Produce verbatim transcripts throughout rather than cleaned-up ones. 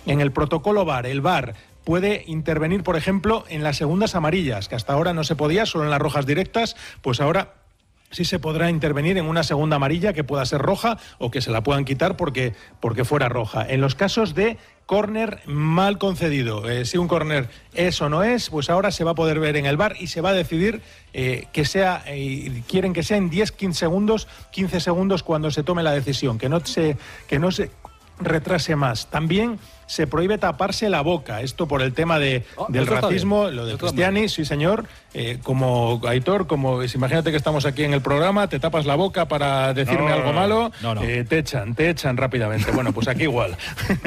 En el protocolo V A R, el V A R puede intervenir, por ejemplo, en las segundas amarillas, que hasta ahora no se podía, solo en las rojas directas, pues ahora sí se podrá intervenir en una segunda amarilla que pueda ser roja o que se la puedan quitar porque, porque fuera roja. En los casos de córner mal concedido, eh, si un córner es o no es, pues ahora se va a poder ver en el V A R y se va a decidir eh, que sea, eh, quieren que sea en diez, quince segundos, quince segundos cuando se tome la decisión, que no se, que no se retrase más. También se prohíbe taparse la boca, esto por el tema de, oh, del racismo, lo de Cristiani, sí señor, eh, como Aitor, como imagínate que estamos aquí en el programa, te tapas la boca para decirme no, algo malo, no, no. Eh, te echan, te echan rápidamente. Bueno, pues aquí igual.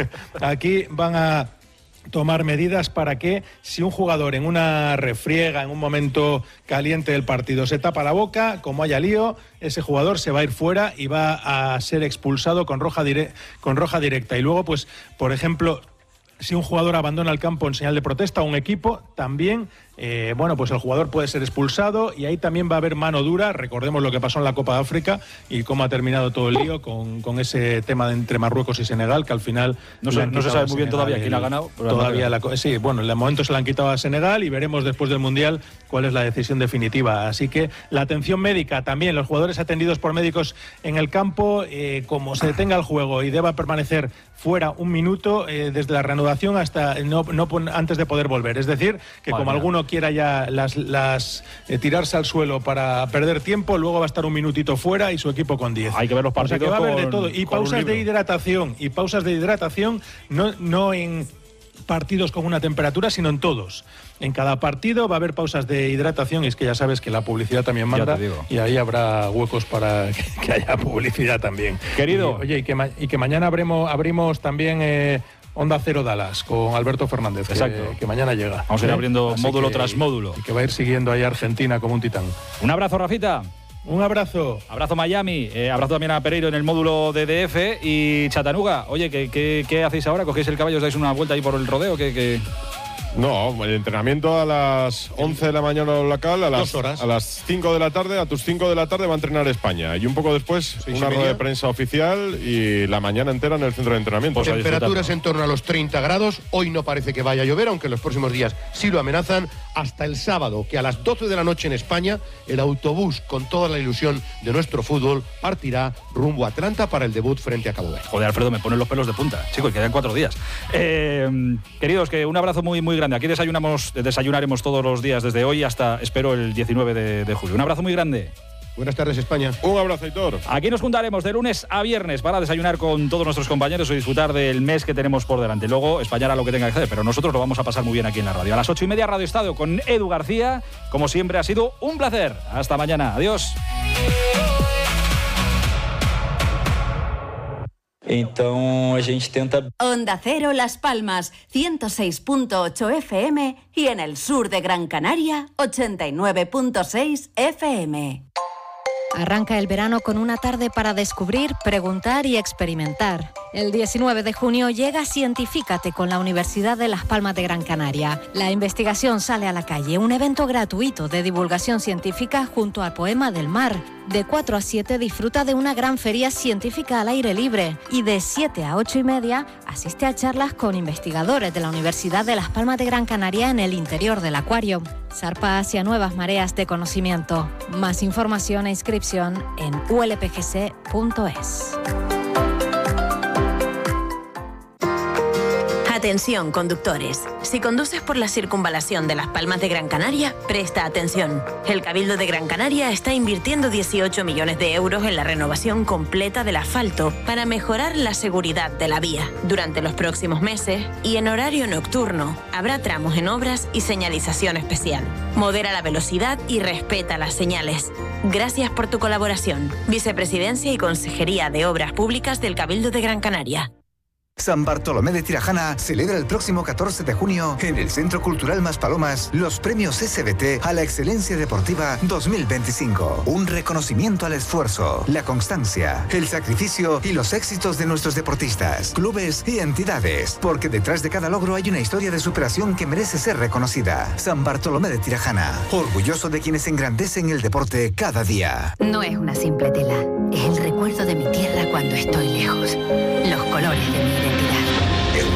Aquí van a tomar medidas para que si un jugador en una refriega, en un momento caliente del partido, se tapa la boca, como haya lío, ese jugador se va a ir fuera y va a ser expulsado con roja, dire- con roja directa. Y luego, pues, por ejemplo, si un jugador abandona el campo en señal de protesta, un equipo, también, eh, bueno, pues el jugador puede ser expulsado y ahí también va a haber mano dura. Recordemos lo que pasó en la Copa de África y cómo ha terminado todo el lío con, con ese tema de entre Marruecos y Senegal, que al final no se, no se sabe muy bien todavía quién ha ganado. Pero todavía la, sí, bueno, en el momento se la han quitado a Senegal y veremos después del Mundial cuál es la decisión definitiva. Así que la atención médica también, los jugadores atendidos por médicos en el campo, eh, como se detenga el juego y deba permanecer fuera un minuto eh, desde la reanudación hasta no, no antes de poder volver. Es decir, que vale, como alguno quiera ya las, las eh, tirarse al suelo para perder tiempo, luego va a estar un minutito fuera y su equipo con diez. Hay que ver los partidos. O sea que va a haber con, de todo. Y pausas de hidratación. Y pausas de hidratación no, no en partidos con una temperatura, sino en todos. En cada partido va a haber pausas de hidratación y es que ya sabes que la publicidad también manda y ahí habrá huecos para que, que haya publicidad también. Querido. Y, oye, y que, ma- y que mañana abrimos, abrimos también... Eh, Onda Cero Dallas con Alberto Fernández, que, que mañana llega. Vamos a ir abriendo Así módulo que, tras módulo. Y que va a ir siguiendo ahí a Argentina como un titán. Un abrazo, Rafita. Un abrazo. Abrazo Miami, eh, abrazo también a Pereiro en el módulo de D F y Chattanooga. Oye, ¿qué, qué, qué hacéis ahora? ¿Cogéis el caballo, os dais una vuelta ahí por el rodeo? ¿Qué, qué... No, el entrenamiento a las once de la mañana local, a las, a las cinco de la tarde, a tus cinco de la tarde va a entrenar España. Y un poco después, sí, una rueda de prensa oficial y la mañana entera en el centro de entrenamiento. Pues temperaturas en torno a los treinta grados. Hoy no parece que vaya a llover, aunque en los próximos días sí lo amenazan. Hasta el sábado, que a las doce de la noche en España, el autobús con toda la ilusión de nuestro fútbol partirá rumbo a Atlanta para el debut frente a Cabo Verde. Joder, Alfredo, me ponen los pelos de punta. Chicos, quedan cuatro días. Eh, queridos, que un abrazo muy, muy grande. Aquí desayunamos, desayunaremos todos los días desde hoy hasta, espero, el diecinueve de, de julio. Un abrazo muy grande. Buenas tardes, España. Un abrazo, Aitor. Aquí nos juntaremos de lunes a viernes para desayunar con todos nuestros compañeros y disfrutar del mes que tenemos por delante. Luego, España hará lo que tenga que hacer, pero nosotros lo vamos a pasar muy bien aquí en la radio. A las ocho y media, Radio Estadio con Edu García. Como siempre, ha sido un placer. Hasta mañana. Adiós. Então a gente tenta. Onda Cero Las Palmas, ciento seis punto ocho F M y en el sur de Gran Canaria, ochenta y nueve punto seis F M. Arranca el verano con una tarde para descubrir, preguntar y experimentar. El diecinueve de junio llega Cientifícate con la Universidad de Las Palmas de Gran Canaria. La investigación sale a la calle, un evento gratuito de divulgación científica junto al Poema del Mar. De cuatro a siete disfruta de una gran feria científica al aire libre y de siete a ocho y media asiste a charlas con investigadores de la Universidad de Las Palmas de Gran Canaria en el interior del acuario. Zarpa hacia nuevas mareas de conocimiento. Más información e inscripción en u l p g c punto es. Atención, conductores. Si conduces por la circunvalación de Las Palmas de Gran Canaria, presta atención. El Cabildo de Gran Canaria está invirtiendo dieciocho millones de euros en la renovación completa del asfalto para mejorar la seguridad de la vía. Durante los próximos meses y en horario nocturno, habrá tramos en obras y señalización especial. Modera la velocidad y respeta las señales. Gracias por tu colaboración. Vicepresidencia y Consejería de Obras Públicas del Cabildo de Gran Canaria. San Bartolomé de Tirajana celebra el próximo catorce de junio en el Centro Cultural Maspalomas los premios S B T a la Excelencia Deportiva dos mil veinticinco. Un reconocimiento al esfuerzo, la constancia, el sacrificio y los éxitos de nuestros deportistas, clubes y entidades, porque detrás de cada logro hay una historia de superación que merece ser reconocida. San Bartolomé de Tirajana, orgulloso de quienes engrandecen el deporte cada día. No es una simple tela, es el recuerdo de mi tierra cuando estoy lejos, los colores de mi identidad.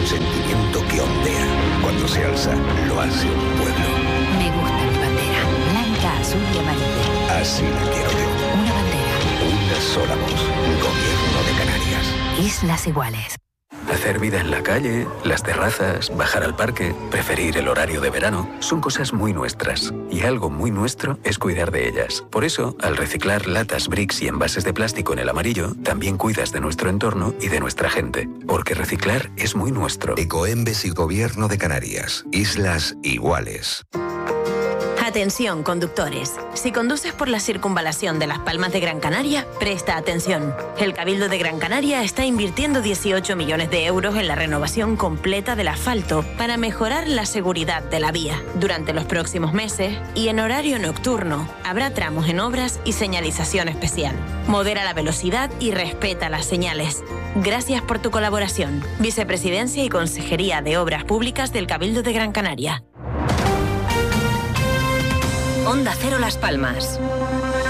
un sentimiento que ondea. Cuando se alza, lo hace un pueblo. Me gusta mi bandera, blanca, azul y amarilla. Así la quiero yo. Una bandera. Una sola voz. Gobierno de Canarias. Islas Iguales. Hacer vida en la calle, las terrazas, bajar al parque, preferir el horario de verano, son cosas muy nuestras. Y algo muy nuestro es cuidar de ellas. Por eso, al reciclar latas, bricks y envases de plástico en el amarillo, también cuidas de nuestro entorno y de nuestra gente. Porque reciclar es muy nuestro. Ecoembes y Gobierno de Canarias. Islas Iguales. Atención, conductores. Si conduces por la circunvalación de Las Palmas de Gran Canaria, presta atención. El Cabildo de Gran Canaria está invirtiendo dieciocho millones de euros en la renovación completa del asfalto para mejorar la seguridad de la vía. Durante los próximos meses y en horario nocturno, habrá tramos en obras y señalización especial. Modera la velocidad y respeta las señales. Gracias por tu colaboración. Vicepresidencia y Consejería de Obras Públicas del Cabildo de Gran Canaria. Onda Cero Las Palmas.